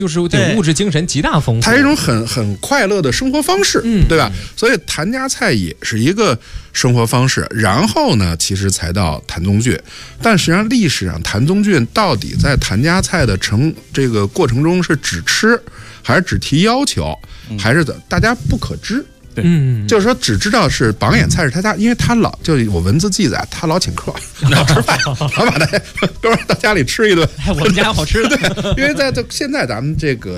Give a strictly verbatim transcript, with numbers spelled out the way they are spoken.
又是对物质精神极大丰富， 它是一种很很快乐的生活方式， 嗯， 对吧？所以谭家菜也是一个生活方式。然后呢，其实才到谭宗俊。但实际上，历史上谭宗俊到底在谭家菜的成这个过程中是只吃，还是只提要求，还是大家不可知。 对，嗯， 就是说只知道是榜眼菜是他家，因为他老就有文字记载，他老请客，老吃饭，老把他哥们到家里吃一顿。 哎，我们家有好吃的。 对，因为在这现在咱们这个